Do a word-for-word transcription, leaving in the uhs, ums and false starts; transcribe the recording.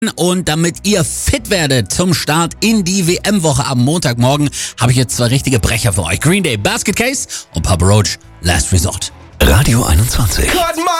Und damit ihr fit werdet zum Start in die W M-Woche am Montagmorgen, habe ich jetzt zwei richtige Brecher für euch. Green Day, Basket Case und Papa Roach, Last Resort. Radio einundzwanzig.